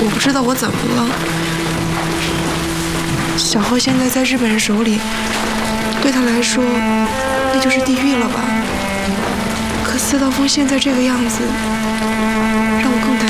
我不知道我怎么了。小浩现在在日本人手里，对他来说，那就是地狱了吧？可四道风现在这个样子，